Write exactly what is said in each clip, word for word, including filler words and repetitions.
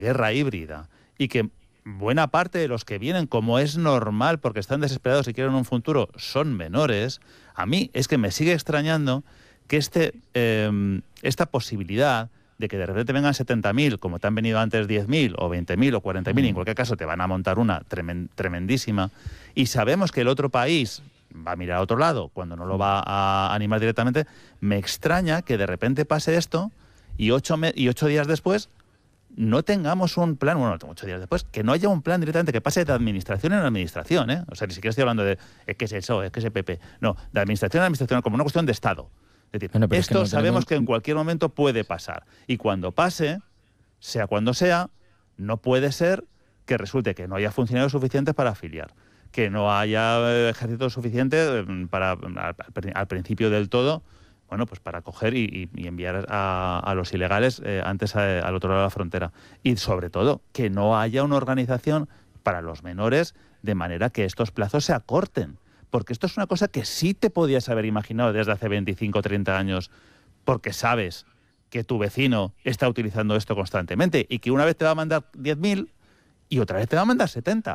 guerra híbrida y que buena parte de los que vienen, como es normal, porque están desesperados y quieren un futuro, son menores, a mí es que me sigue extrañando que este, eh, esta posibilidad de que de repente vengan setenta mil, como te han venido antes diez mil o veinte mil o cuarenta mil, mm. en cualquier caso te van a montar una tremen, tremendísima, y sabemos que el otro país va a mirar a otro lado cuando no lo va a animar directamente, me extraña que de repente pase esto y ocho, me, y ocho días después no tengamos un plan, bueno, ocho días después, que no haya un plan directamente que pase de administración en administración, ¿eh? O sea, ni siquiera estoy hablando de es que es eso, es que es el P P, no, de administración en administración como una cuestión de Estado. Es decir, bueno, esto es que no sabemos tenemos... que en cualquier momento puede pasar. Y cuando pase, sea cuando sea, no puede ser que resulte que no haya funcionarios suficientes para afiliar, que no haya ejército suficiente para, al, al principio del todo, bueno, pues para coger y, y enviar a, a los ilegales eh, antes a, al otro lado de la frontera. Y sobre todo, que no haya una organización para los menores de manera que estos plazos se acorten. Porque esto es una cosa que sí te podías haber imaginado desde hace veinticinco o treinta años, porque sabes que tu vecino está utilizando esto constantemente y que una vez te va a mandar diez mil y otra vez te va a mandar setenta.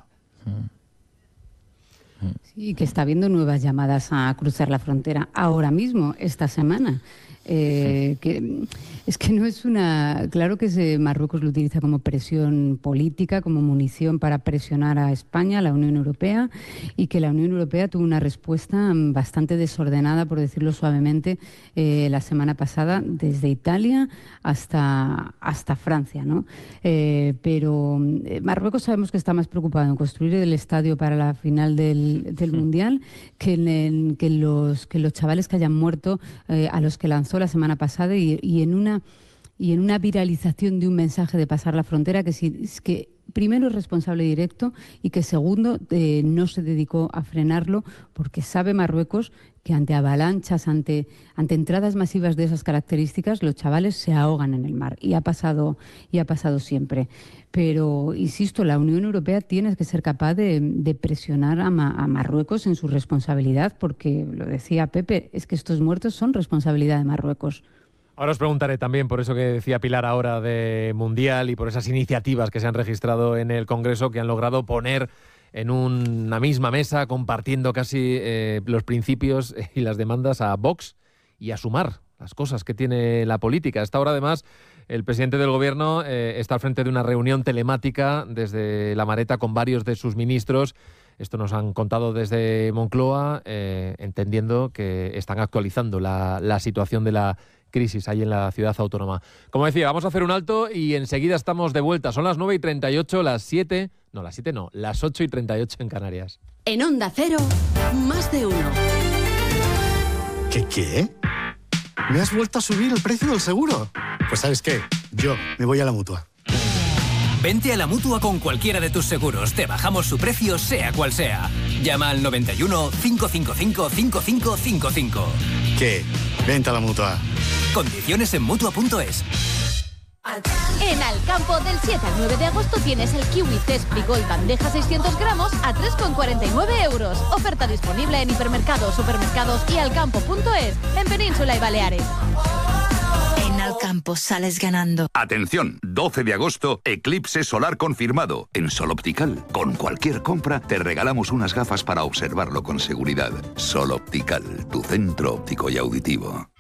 Sí, que está habiendo nuevas llamadas a cruzar la frontera ahora mismo, esta semana. Eh, que es que no es una... Claro que se, Marruecos lo utiliza como presión política, como munición para presionar a España, a la Unión Europea, y que la Unión Europea tuvo una respuesta bastante desordenada, por decirlo suavemente, eh, la semana pasada, desde Italia hasta, hasta Francia, ¿no? Eh, pero eh, Marruecos sabemos que está más preocupado en construir el estadio para la final del, del sí. Mundial que en, en, que, los, que los chavales que hayan muerto, eh, a los que lanzó la semana pasada y, y en una y en una viralización de un mensaje de pasar la frontera que sí es que primero es responsable directo y que segundo eh, no se dedicó a frenarlo porque sabe Marruecos que ante avalanchas, ante ante entradas masivas de esas características, los chavales se ahogan en el mar y ha pasado y ha pasado siempre. Pero insisto, la Unión Europea tiene que ser capaz de, de presionar a, Ma, a Marruecos en su responsabilidad, porque lo decía Pepe, es que estos muertos son responsabilidad de Marruecos. Ahora os preguntaré también por eso que decía Pilar ahora de Mundial y por esas iniciativas que se han registrado en el Congreso que han logrado poner en una misma mesa, compartiendo casi eh, los principios y las demandas a Vox y a Sumar, las cosas que tiene la política. A esta hora, además, el presidente del Gobierno eh, está al frente de una reunión telemática desde La Mareta con varios de sus ministros. Esto nos han contado desde Moncloa, eh, entendiendo que están actualizando la, la situación de la crisis ahí en la ciudad autónoma. Como decía, vamos a hacer un alto y enseguida estamos de vuelta. Son las nueve y treinta y ocho, las siete... No, las siete no, las ocho y treinta y ocho en Canarias. En Onda Cero, más de uno. ¿Qué qué? ¿Me has vuelto a subir el precio del seguro? Pues ¿sabes qué? Yo me voy a la Mutua. Vente a la Mutua con cualquiera de tus seguros. Te bajamos su precio, sea cual sea. Llama al noventa y uno, cinco cinco cinco, cinco cinco cinco cinco. ¿Qué? Vente a la Mutua. Condiciones en Mutua punto es. En Alcampo, del siete al nueve de agosto tienes el Kiwi Zespri Gold bandeja seiscientos gramos a tres con cuarenta y nueve euros. Oferta disponible en hipermercados, supermercados y alcampo punto es, en Península y Baleares. En Alcampo sales ganando. Atención, doce de agosto, eclipse solar confirmado. En Sol Optical, con cualquier compra, te regalamos unas gafas para observarlo con seguridad. Sol Optical, tu centro óptico y auditivo.